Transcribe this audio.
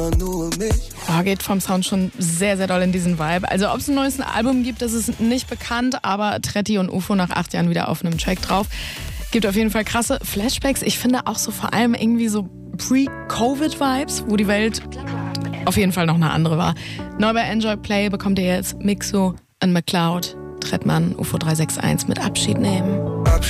Geht vom Sound schon sehr, sehr doll in diesen Vibe. Also ob es ein neues Album gibt, das ist nicht bekannt, aber Tretti und UFO nach 8 Jahren wieder auf einem Track drauf. Gibt auf jeden Fall krasse Flashbacks. Ich finde auch so vor allem irgendwie so Pre-Covid-Vibes, wo die Welt auf jeden Fall noch eine andere war. Neu bei Enjoy Play bekommt ihr jetzt Mixo und McCloud, Trettmann, UFO 361 mit Abschied nehmen.